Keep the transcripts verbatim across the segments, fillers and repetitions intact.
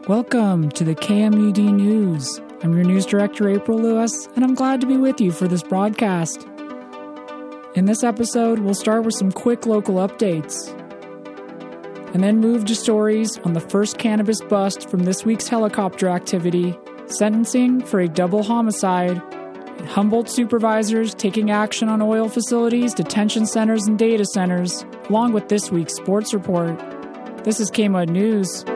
Welcome to the K M U D News. I'm your news director, April Lewis, and I'm glad to be with you for this broadcast. In this episode, we'll start with some quick local updates, and then move to stories on the first cannabis bust from this week's helicopter activity, sentencing for a double homicide, and Humboldt supervisors taking action on oil facilities, detention centers, and data centers, along with this week's sports report. This is K M U D News.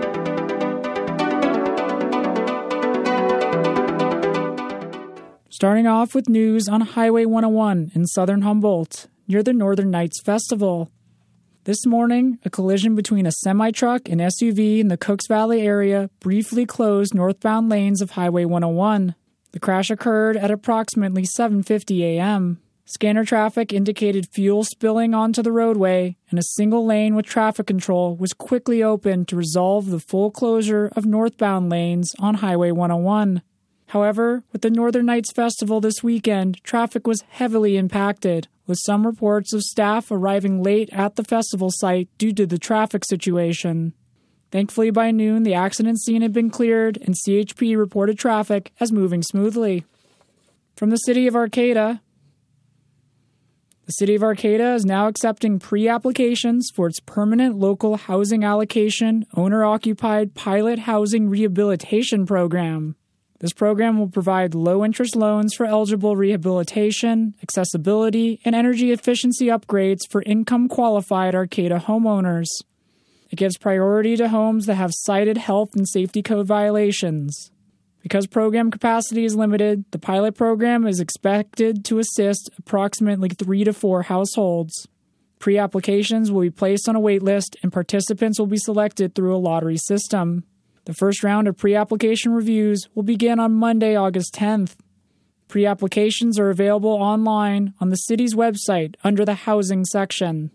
Starting off with news on Highway one oh one in southern Humboldt, near the Northern Nights Festival. This morning, a collision between a semi-truck and S U V in the Cooks Valley area briefly closed northbound lanes of Highway one oh one. The crash occurred at approximately seven fifty a.m. Scanner traffic indicated fuel spilling onto the roadway, and a single lane with traffic control was quickly opened to resolve the full closure of northbound lanes on Highway one oh one. However, with the Northern Nights Festival this weekend, traffic was heavily impacted, with some reports of staff arriving late at the festival site due to the traffic situation. Thankfully, by noon, the accident scene had been cleared, and C H P reported traffic as moving smoothly. From the city of Arcata, the city of Arcata is now accepting pre-applications for its permanent local housing allocation owner-occupied pilot housing rehabilitation program. This program will provide low-interest loans for eligible rehabilitation, accessibility, and energy efficiency upgrades for income-qualified Arcata homeowners. It gives priority to homes that have cited health and safety code violations. Because program capacity is limited, the pilot program is expected to assist approximately three to four households. Pre-applications will be placed on a wait list, and participants will be selected through a lottery system. The first round of pre-application reviews will begin on Monday, August tenth. Pre-applications are available online on the city's website under the Housing section.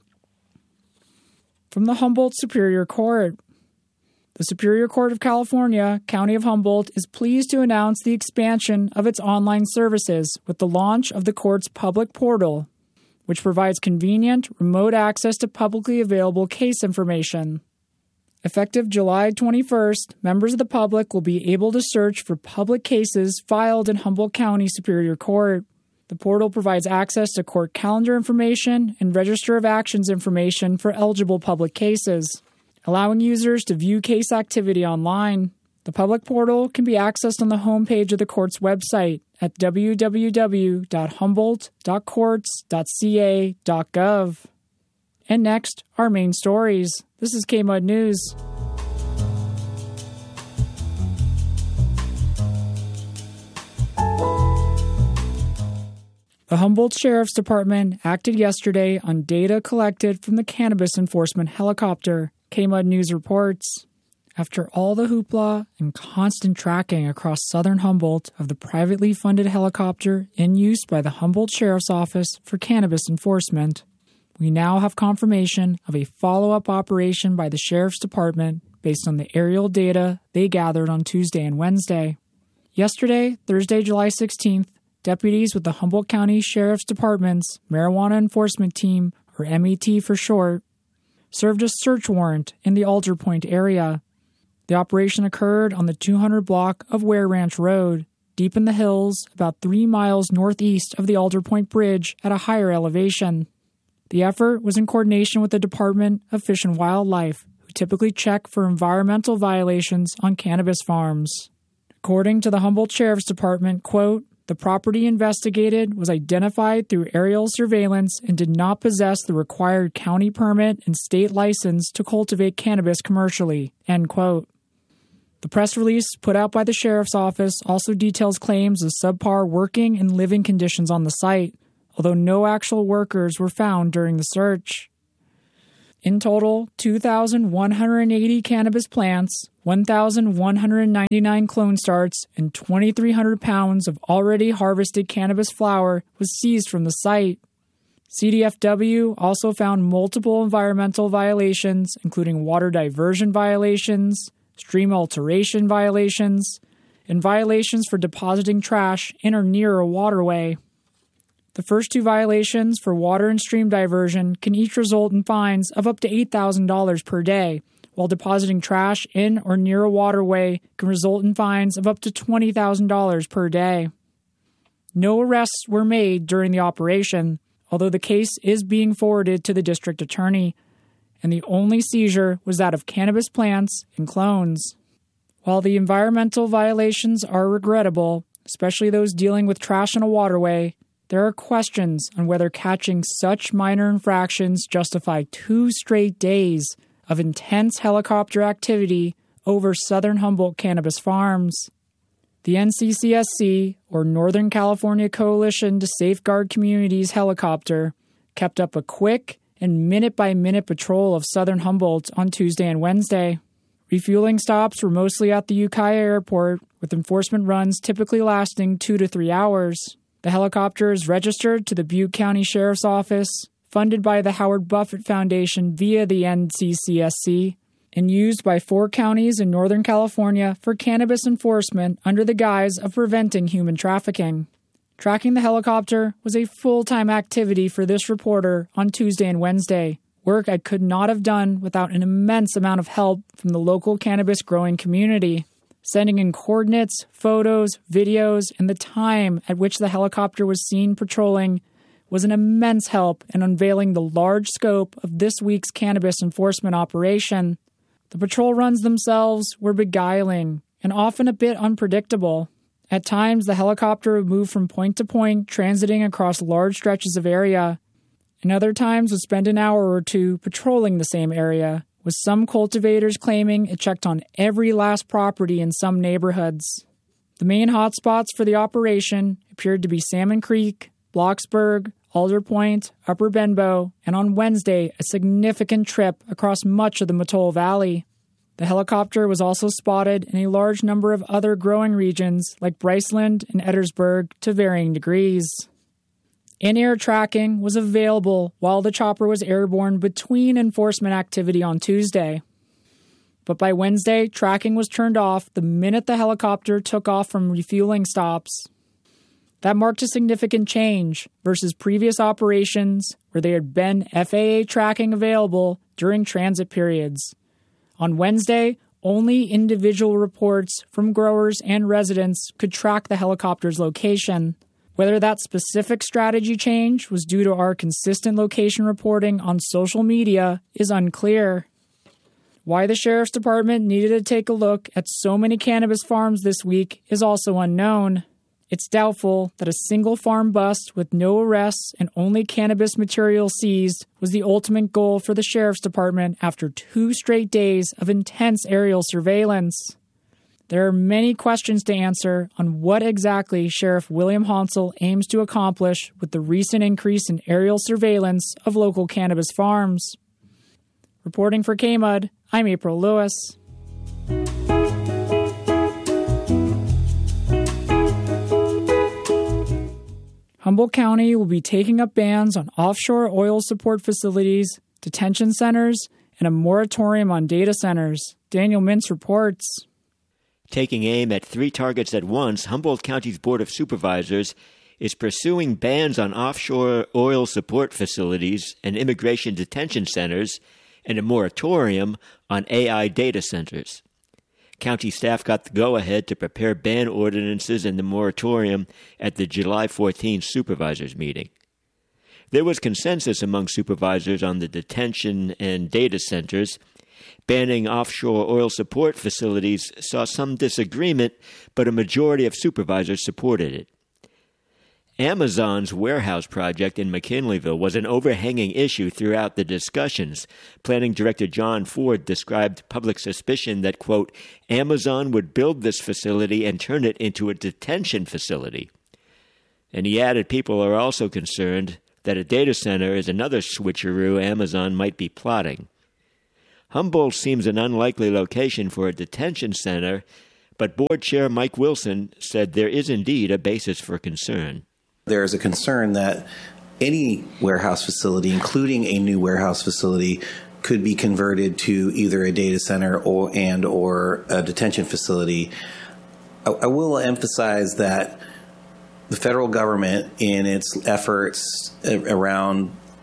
From the Humboldt Superior Court. The Superior Court of California, County of Humboldt, is pleased to announce the expansion of its online services with the launch of the court's public portal, which provides convenient, remote access to publicly available case information. Effective July twenty-first, members of the public will be able to search for public cases filed in Humboldt County Superior Court. The portal provides access to court calendar information and register of actions information for eligible public cases, allowing users to view case activity online. The public portal can be accessed on the homepage of the court's website at w w w dot humboldt dot courts dot c a dot gov. And next, our main stories. This is K M U D News. The Humboldt Sheriff's Department acted yesterday on data collected from the Cannabis Enforcement Helicopter, K M U D News reports. After all the hoopla and constant tracking across southern Humboldt of the privately funded helicopter in use by the Humboldt Sheriff's Office for Cannabis Enforcement, we now have confirmation of a follow-up operation by the Sheriff's Department based on the aerial data they gathered on Tuesday and Wednesday. Yesterday, Thursday, July sixteenth, deputies with the Humboldt County Sheriff's Department's Marijuana Enforcement Team, or M E T for short, served a search warrant in the Alder Point area. The operation occurred on the two hundred block of Ware Ranch Road, deep in the hills, about three miles northeast of the Alder Point Bridge at a higher elevation. The effort was in coordination with the Department of Fish and Wildlife, who typically check for environmental violations on cannabis farms. According to the Humboldt Sheriff's Department, quote, the property investigated was identified through aerial surveillance and did not possess the required county permit and state license to cultivate cannabis commercially, end quote. The press release put out by the Sheriff's Office also details claims of subpar working and living conditions on the site, although no actual workers were found during the search. In total, two thousand one hundred eighty cannabis plants, one thousand one hundred ninety-nine clone starts, and two thousand three hundred pounds of already harvested cannabis flower was seized from the site. C D F W also found multiple environmental violations, including water diversion violations, stream alteration violations, and violations for depositing trash in or near a waterway. The first two violations for water and stream diversion can each result in fines of up to eight thousand dollars per day, while depositing trash in or near a waterway can result in fines of up to twenty thousand dollars per day. No arrests were made during the operation, although the case is being forwarded to the district attorney, and the only seizure was that of cannabis plants and clones. While the environmental violations are regrettable, especially those dealing with trash in a waterway, there are questions on whether catching such minor infractions justify two straight days of intense helicopter activity over southern Humboldt cannabis farms. The N C C S C, or Northern California Coalition to Safeguard Communities helicopter, kept up a quick and minute-by-minute patrol of southern Humboldt on Tuesday and Wednesday. Refueling stops were mostly at the Ukiah Airport, with enforcement runs typically lasting two to three hours. The helicopter is registered to the Butte County Sheriff's Office, funded by the Howard Buffett Foundation via the N C C S C, and used by four counties in Northern California for cannabis enforcement under the guise of preventing human trafficking. Tracking the helicopter was a full-time activity for this reporter on Tuesday and Wednesday, work I could not have done without an immense amount of help from the local cannabis growing community. Sending in coordinates, photos, videos, and the time at which the helicopter was seen patrolling was an immense help in unveiling the large scope of this week's cannabis enforcement operation. The patrol runs themselves were beguiling and often a bit unpredictable. At times, the helicopter would move from point to point, transiting across large stretches of area, and other times would spend an hour or two patrolling the same area, with some cultivators claiming it checked on every last property in some neighborhoods. The main hotspots for the operation appeared to be Salmon Creek, Blocksburg, Alder Point, Upper Benbow, and on Wednesday, a significant trip across much of the Mattole Valley. The helicopter was also spotted in a large number of other growing regions like Bryceland and Eddersburg to varying degrees. In-air tracking was available while the chopper was airborne between enforcement activity on Tuesday. But by Wednesday, tracking was turned off the minute the helicopter took off from refueling stops. That marked a significant change versus previous operations where there had been F A A tracking available during transit periods. On Wednesday, only individual reports from growers and residents could track the helicopter's location. Whether that specific strategy change was due to our consistent location reporting on social media is unclear. Why the Sheriff's Department needed to take a look at so many cannabis farms this week is also unknown. It's doubtful that a single farm bust with no arrests and only cannabis material seized was the ultimate goal for the Sheriff's Department after two straight days of intense aerial surveillance. There are many questions to answer on what exactly Sheriff William Honsal aims to accomplish with the recent increase in aerial surveillance of local cannabis farms. Reporting for K M U D, I'm April Lewis. Humboldt County will be taking up bans on offshore oil support facilities, detention centers, and a moratorium on data centers. Daniel Mintz reports. Taking aim at three targets at once, Humboldt County's Board of Supervisors is pursuing bans on offshore oil support facilities and immigration detention centers and a moratorium on A I data centers. County staff got the go-ahead to prepare ban ordinances and the moratorium at the July fourteenth supervisors meeting. There was consensus among supervisors on the detention and data centers. Banning offshore oil support facilities saw some disagreement, but a majority of supervisors supported it. Amazon's warehouse project in McKinleyville was an overhanging issue throughout the discussions. Planning Director John Ford described public suspicion that, quote, Amazon would build this facility and turn it into a detention facility. And he added people are also concerned that a data center is another switcheroo Amazon might be plotting. Humboldt seems an unlikely location for a detention center, but Board Chair Mike Wilson said there is indeed a basis for concern. There is a concern that any warehouse facility, including a new warehouse facility, could be converted to either a data center or and or a detention facility. I, I will emphasize that the federal government, in its efforts around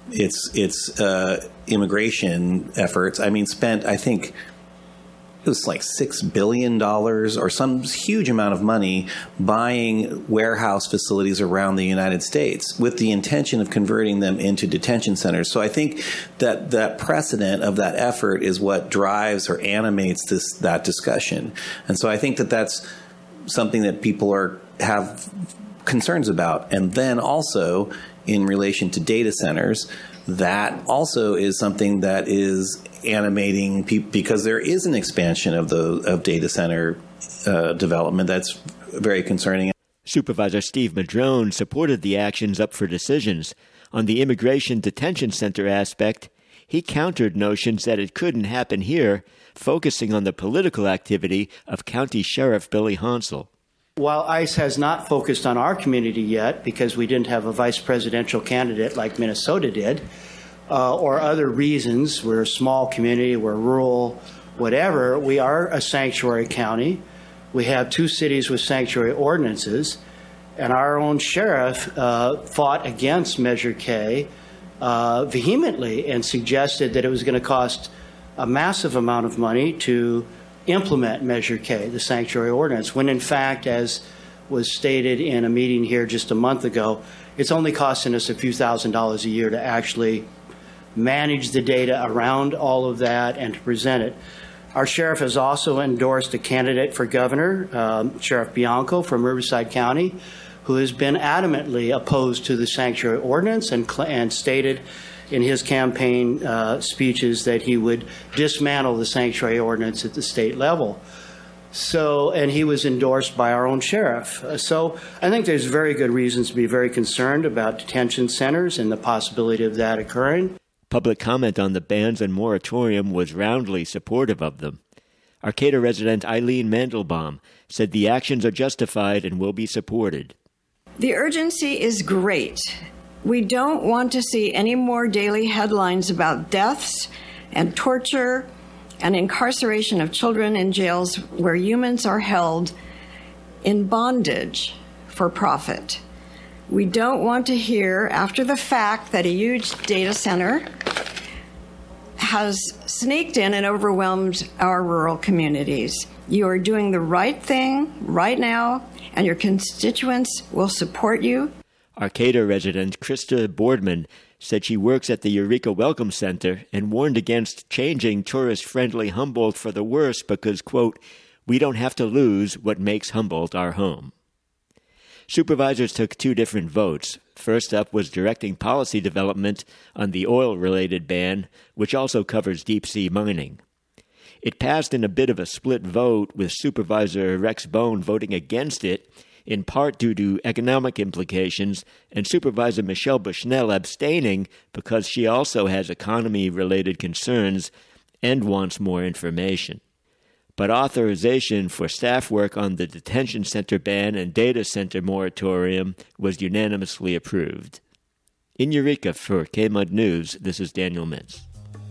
its its uh, immigration efforts. I mean, spent I think it was like six billion dollars or some huge amount of money buying warehouse facilities around the United States with the intention of converting them into detention centers. So I think that that precedent of that effort is what drives or animates this that discussion. And so I think that that's something that people are have concerns about. And then also in relation to data centers, that also is something that is animating people because there is an expansion of the of data center uh, development that's very concerning. Supervisor Steve Madrone supported the actions up for decisions. On the immigration detention center aspect, he countered notions that it couldn't happen here, focusing on the political activity of County Sheriff Billy Honsal. While ICE has not focused on our community yet because we didn't have a vice presidential candidate like Minnesota did, uh, or other reasons, we're a small community, we're rural, whatever, we are a sanctuary county. We have two cities with sanctuary ordinances, and our own sheriff uh, fought against Measure K uh, vehemently and suggested that it was going to cost a massive amount of money to implement Measure K, the sanctuary ordinance, when in fact, as was stated in a meeting here just a month ago, it's only costing us a few thousand dollars a year to actually manage the data around all of that and to present it. Our sheriff has also endorsed a candidate for governor, um, Sheriff Bianco from Riverside County, who has been adamantly opposed to the sanctuary ordinance and, cl- and stated in his campaign uh, speeches that he would dismantle the sanctuary ordinance at the state level. So, and he was endorsed by our own sheriff. Uh, so I think there's very good reasons to be very concerned about detention centers and the possibility of that occurring. Public comment on the bans and moratorium was roundly supportive of them. Arcata resident Eileen Mandelbaum said the actions are justified and will be supported. The urgency is great. We don't want to see any more daily headlines about deaths and torture and incarceration of children in jails where humans are held in bondage for profit. We don't want to hear after the fact that a huge data center has sneaked in and overwhelmed our rural communities. You are doing the right thing right now, and your constituents will support you. Arcata resident Krista Boardman said she works at the Eureka Welcome Center and warned against changing tourist-friendly Humboldt for the worse because, quote, we don't have to lose what makes Humboldt our home. Supervisors took two different votes. First up was directing policy development on the oil-related ban, which also covers deep-sea mining. It passed in a bit of a split vote, with Supervisor Rex Bone voting against it, in part due to economic implications, and Supervisor Michelle Bushnell abstaining because she also has economy-related concerns and wants more information. But authorization for staff work on the detention center ban and data center moratorium was unanimously approved. In Eureka for K M U D News, this is Daniel Mintz.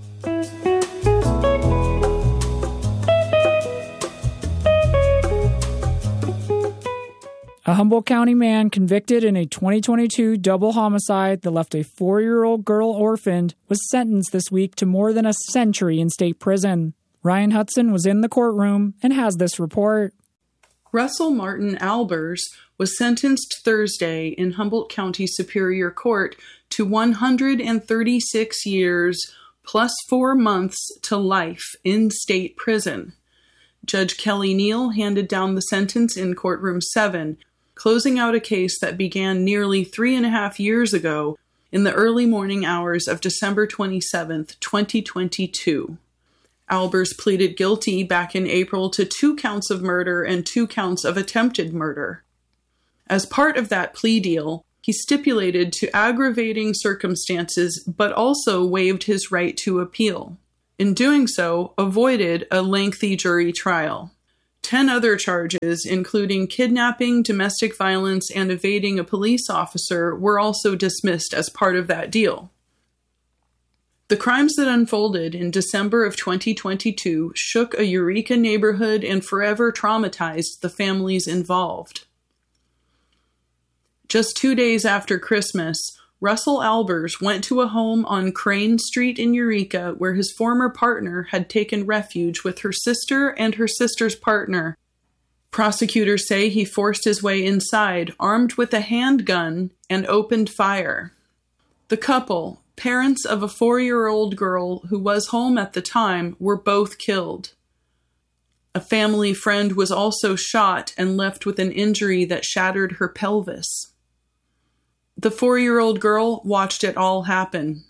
A Humboldt County man convicted in a twenty twenty-two double homicide that left a four-year-old girl orphaned was sentenced this week to more than a century in state prison. Ryan Hudson was in the courtroom and has this report. Russell Martin Albers was sentenced Thursday in Humboldt County Superior Court to one hundred thirty-six years plus four months to life in state prison. Judge Kelly Neal handed down the sentence in courtroom seven, closing out a case that began nearly three and a half years ago in the early morning hours of December twenty-seventh, twenty twenty-two. Albers pleaded guilty back in April to two counts of murder and two counts of attempted murder. As part of that plea deal, he stipulated to aggravating circumstances but also waived his right to appeal. In doing so, avoided a lengthy jury trial. Ten other charges, including kidnapping, domestic violence, and evading a police officer, were also dismissed as part of that deal. The crimes that unfolded in December of twenty twenty-two shook a Eureka neighborhood and forever traumatized the families involved. Just two days after Christmas, Russell Albers went to a home on Crane Street in Eureka where his former partner had taken refuge with her sister and her sister's partner. Prosecutors say he forced his way inside, armed with a handgun, and opened fire. The couple, parents of a four-year-old girl who was home at the time, were both killed. A family friend was also shot and left with an injury that shattered her pelvis. The four-year-old girl watched it all happen.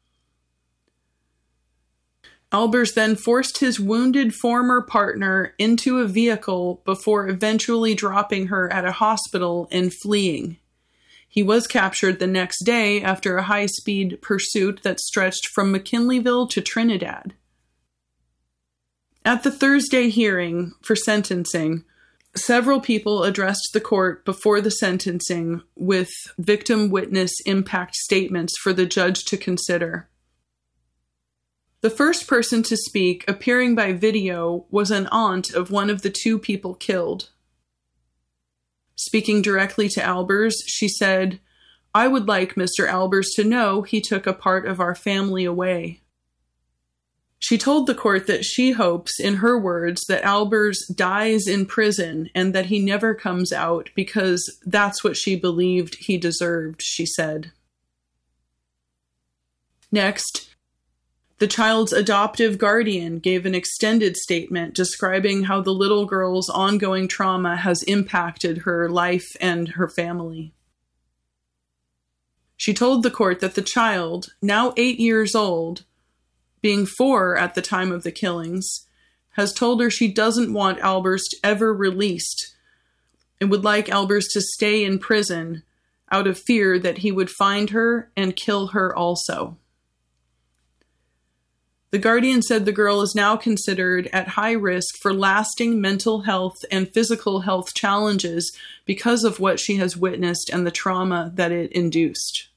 Albers then forced his wounded former partner into a vehicle before eventually dropping her at a hospital and fleeing. He was captured the next day after a high-speed pursuit that stretched from McKinleyville to Trinidad. At the Thursday hearing for sentencing, several people addressed the court before the sentencing with victim witness impact statements for the judge to consider. The first person to speak, appearing by video, was an aunt of one of the two people killed. Speaking directly to Albers, she said, "I would like Mister Albers to know he took a part of our family away." She told the court that she hopes, in her words, that Albers dies in prison and that he never comes out because that's what she believed he deserved, she said. Next, the child's adoptive guardian gave an extended statement describing how the little girl's ongoing trauma has impacted her life and her family. She told the court that the child, now eight years old, being four at the time of the killings, has told her she doesn't want Albers ever released and would like Albers to stay in prison out of fear that he would find her and kill her also. The guardian said the girl is now considered at high risk for lasting mental health and physical health challenges because of what she has witnessed and the trauma that it induced.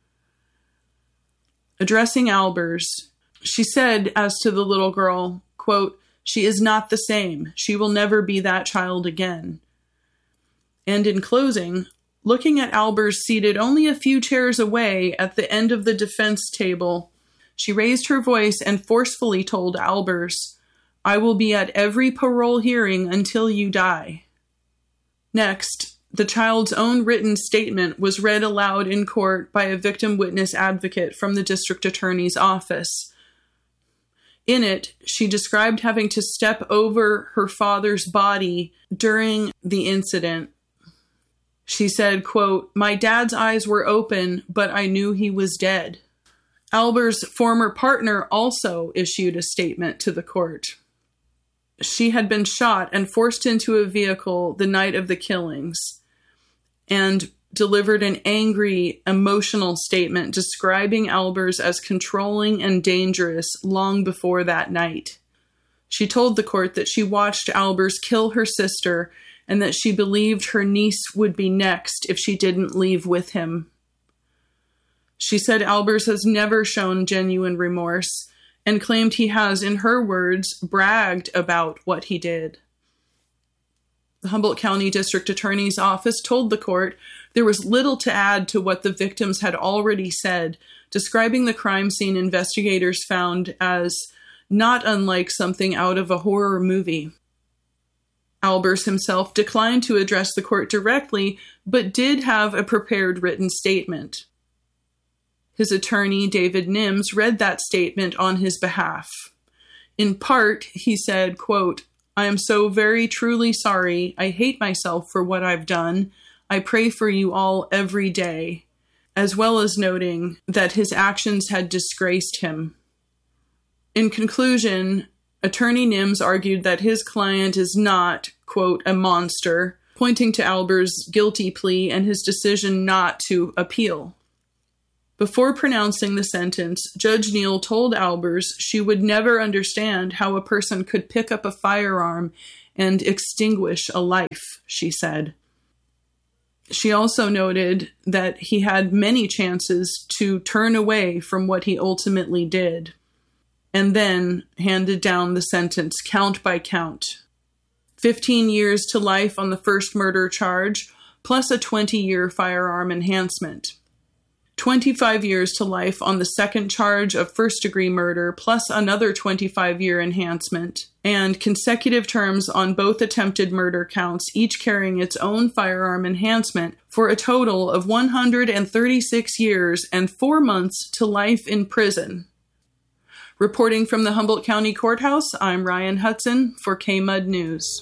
Addressing Albers, she said as to the little girl, quote, "She is not the same. She will never be that child again." And in closing, looking at Albers seated only a few chairs away at the end of the defense table, she raised her voice and forcefully told Albers, "I will be at every parole hearing until you die." Next, the child's own written statement was read aloud in court by a victim witness advocate from the district attorney's office. In it, she described having to step over her father's body during the incident. She said, quote, "My dad's eyes were open, but I knew he was dead." Albers' former partner also issued a statement to the court. She had been shot and forced into a vehicle the night of the killings and delivered an angry, emotional statement describing Albers as controlling and dangerous long before that night. She told the court that she watched Albers kill her sister and that she believed her niece would be next if she didn't leave with him. She said Albers has never shown genuine remorse and claimed he has, in her words, bragged about what he did. The Humboldt County District Attorney's Office told the court there was little to add to what the victims had already said, describing the crime scene investigators found as not unlike something out of a horror movie. Albers himself declined to address the court directly, but did have a prepared written statement. His attorney, David Nims, read that statement on his behalf. In part, he said, quote, "I am so very truly sorry. I hate myself for what I've done. I pray for you all every day," as well as noting that his actions had disgraced him. In conclusion, Attorney Nims argued that his client is not, quote, "a monster," pointing to Albers' guilty plea and his decision not to appeal. Before pronouncing the sentence, Judge Neal told Albers she would never understand how a person could pick up a firearm and extinguish a life, she said. She also noted that he had many chances to turn away from what he ultimately did, and then handed down the sentence count by count. fifteen years to life on the first murder charge, plus a twenty-year firearm enhancement. twenty-five years to life on the second charge of first-degree murder, plus another twenty-five-year enhancement, and consecutive terms on both attempted murder counts, each carrying its own firearm enhancement, for a total of one hundred thirty-six years and four months to life in prison. Reporting from the Humboldt County Courthouse, I'm Ryan Hudson for K M U D News.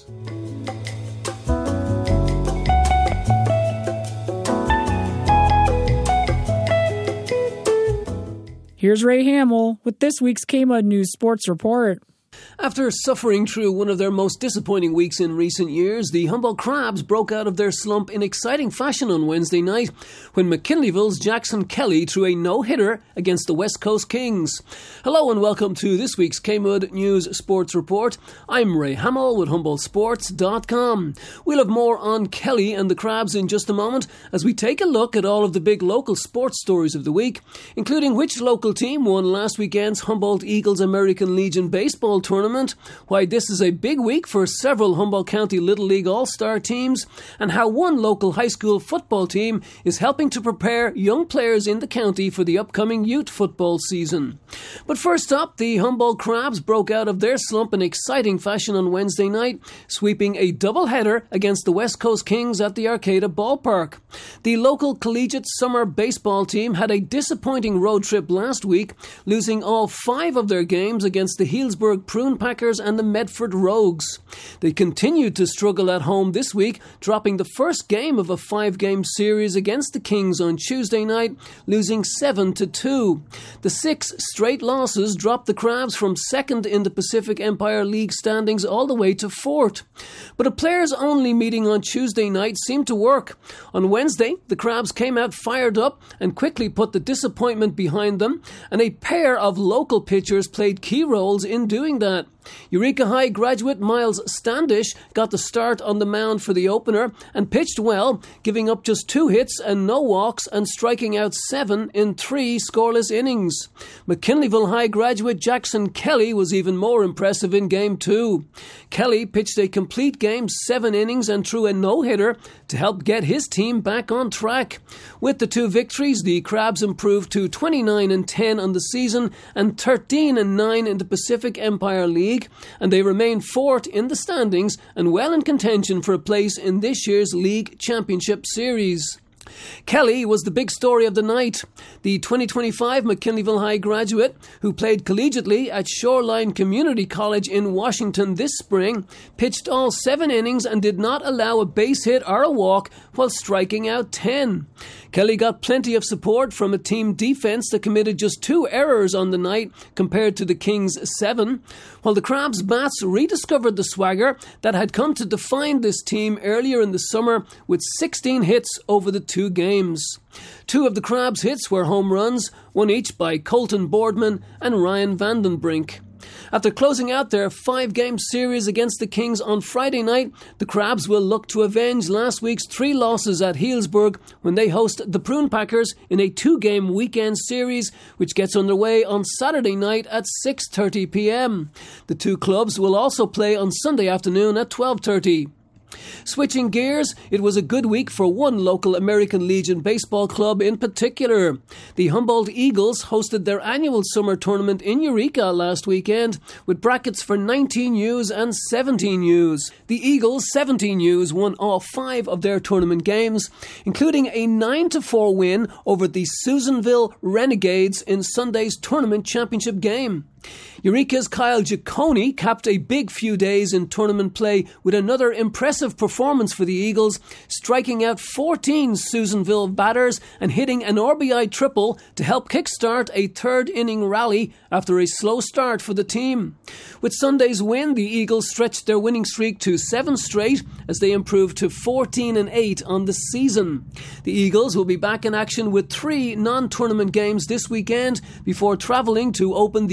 Here's Ray Hamill with this week's K M U D News Sports Report. After suffering through one of their most disappointing weeks in recent years, the Humboldt Crabs broke out of their slump in exciting fashion on Wednesday night when McKinleyville's Jackson Kelly threw a no-hitter against the West Coast Kings. Hello and welcome to this week's K M U D News Sports Report. I'm Ray Hamill with Humboldt Sports dot com. We'll have more on Kelly and the Crabs in just a moment as we take a look at all of the big local sports stories of the week, including which local team won last weekend's Humboldt Eagles American Legion Baseball Tournament, why this is a big week for several Humboldt County Little League All-Star teams, and how one local high school football team is helping to prepare young players in the county for the upcoming youth football season. But first up, the Humboldt Crabs broke out of their slump in exciting fashion on Wednesday night, sweeping a doubleheader against the West Coast Kings at the Arcata Ballpark. The local collegiate summer baseball team had a disappointing road trip last week, losing all five of their games against the Healdsburg Prune Packers and the Medford Rogues. They continued to struggle at home this week, dropping the first game of a five-game series against the Kings on Tuesday night, losing seven to two. The six straight losses dropped the Crabs from second in the Pacific Empire League standings all the way to fourth. But a players-only meeting on Tuesday night seemed to work. On Wednesday, the Crabs came out fired up and quickly put the disappointment behind them, and a pair of local pitchers played key roles in doing that. Eureka High graduate Miles Standish got the start on the mound for the opener and pitched well, giving up just two hits and no walks and striking out seven in three scoreless innings. McKinleyville High graduate Jackson Kelly was even more impressive in Game two. Kelly pitched a complete game, seven innings, and threw a no-hitter to help get his team back on track. With the two victories, the Crabs improved to twenty-nine and ten on the season and thirteen and nine in the Pacific Empire League, and they remain fourth in the standings and well in contention for a place in this year's League Championship Series. Kelly was the big story of the night. The twenty twenty-five McKinleyville High graduate, who played collegiately at Shoreline Community College in Washington this spring, pitched all seven innings and did not allow a base hit or a walk while striking out ten. Kelly got plenty of support from a team defense that committed just two errors on the night compared to the Kings' seven, while the Crabs' bats rediscovered the swagger that had come to define this team earlier in the summer with sixteen hits over the two games. Two of the Crabs' hits were home runs, one each by Colton Boardman and Ryan Vandenbrink. After closing out their five-game series against the Kings on Friday night, the Crabs will look to avenge last week's three losses at Healdsburg when they host the Prune Packers in a two-game weekend series, which gets underway on Saturday night at six thirty p.m. The two clubs will also play on Sunday afternoon at twelve thirty. Switching gears, it was a good week for one local American Legion baseball club in particular. The Humboldt Eagles hosted their annual summer tournament in Eureka last weekend with brackets for nineteen U's and seventeen U's. The Eagles' seventeen U's won all five of their tournament games, including a nine to four win over the Susanville Renegades in Sunday's tournament championship game. Eureka's Kyle Giacone capped a big few days in tournament play with another impressive performance for the Eagles, striking out fourteen Susanville batters and hitting an R B I triple to help kickstart a third-inning rally after a slow start for the team. With Sunday's win, the Eagles stretched their winning streak to seven straight as they improved to fourteen and eight on the season. The Eagles will be back in action with three non-tournament games this weekend before travelling to open the American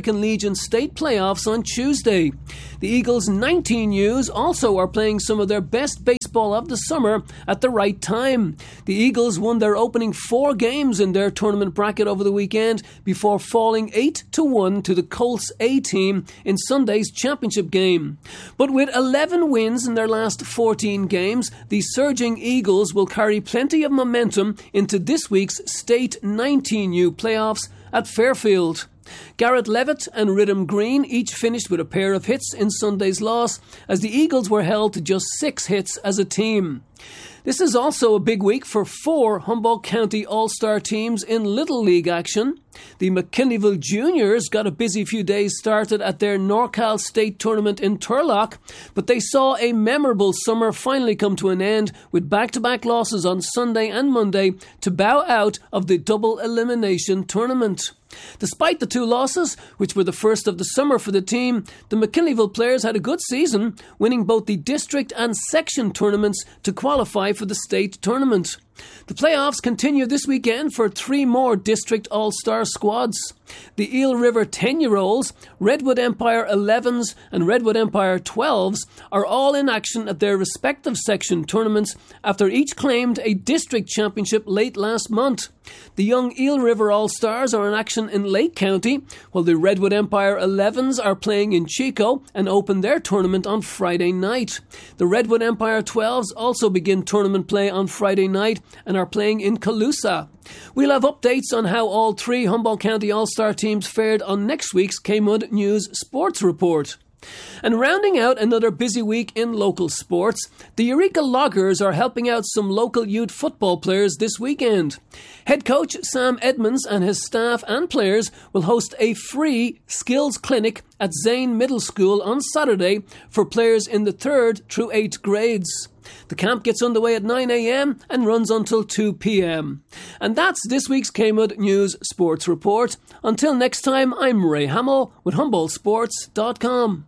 American Legion state playoffs on Tuesday. The Eagles' nineteen U's also are playing some of their best baseball of the summer at the right time. The Eagles won their opening four games in their tournament bracket over the weekend before falling eight to one to the Colts A team in Sunday's championship game. But with eleven wins in their last fourteen games, the surging Eagles will carry plenty of momentum into this week's state nineteen U playoffs at Fairfield. Garrett Levitt and Rhythm Green each finished with a pair of hits in Sunday's loss, as the Eagles were held to just six hits as a team. This is also a big week for four Humboldt County All-Star teams in Little League action. The McKinleyville Juniors got a busy few days started at their NorCal State Tournament in Turlock, but they saw a memorable summer finally come to an end with back-to-back losses on Sunday and Monday to bow out of the double elimination tournament. Despite the two losses, which were the first of the summer for the team, the McKinleyville players had a good season, winning both the district and section tournaments to qualify for the state tournament. The playoffs continue this weekend for three more district all-star squads. The Eel River ten-year-olds, Redwood Empire elevens and Redwood Empire twelves are all in action at their respective section tournaments after each claimed a district championship late last month. The young Eel River All-Stars are in action in Lake County, while the Redwood Empire elevens are playing in Chico and open their tournament on Friday night. The Redwood Empire twelves also begin tournament play on Friday night and are playing in Calusa. We'll have updates on how all three Humboldt County All-Star teams fared on next week's K-Mud News Sports Report. And rounding out another busy week in local sports, the Eureka Loggers are helping out some local youth football players this weekend. Head coach Sam Edmonds and his staff and players will host a free skills clinic at Zane Middle School on Saturday for players in the third through eighth grades. The camp gets underway at nine a.m. and runs until two p.m. And that's this week's K-Mud News Sports Report. Until next time, I'm Ray Hamill with Humboldt Sports dot com.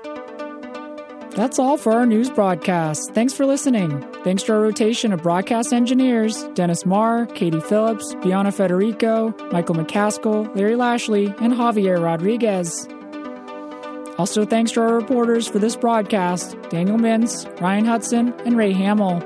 That's all for our news broadcast. Thanks for listening. Thanks to our rotation of broadcast engineers, Dennis Marr, Katie Phillips, Bianna Federico, Michael McCaskill, Larry Lashley, and Javier Rodriguez. Also thanks to our reporters for this broadcast, Daniel Mintz, Ryan Hudson, and Ray Hamill.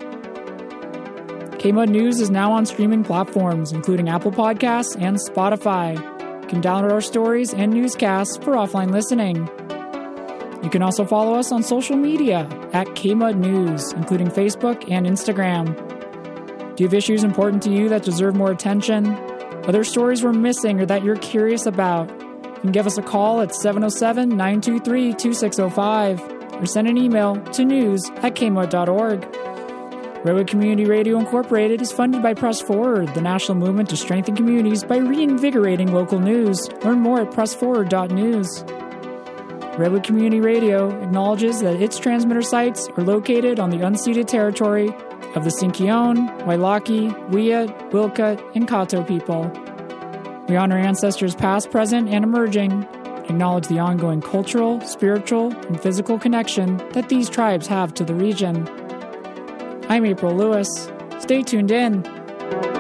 K-Mud News is now on streaming platforms, including Apple Podcasts and Spotify. You can download our stories and newscasts for offline listening. You can also follow us on social media at K-Mud News, including Facebook and Instagram. Do you have issues important to you that deserve more attention? Are there stories we're missing or that you're curious about? You can give us a call at seven oh seven, nine two three, two six oh five or send an email to news at k mud dot org. Redwood Community Radio Incorporated is funded by Press Forward, the national movement to strengthen communities by reinvigorating local news. Learn more at press forward dot news. Redwood Community Radio acknowledges that its transmitter sites are located on the unceded territory of the Sinkyone, Wailaki, Wiyut, Wilkut, and Kato people. We honor ancestors past, present, and emerging, acknowledge the ongoing cultural, spiritual, and physical connection that these tribes have to the region. I'm April Lewis. Stay tuned in.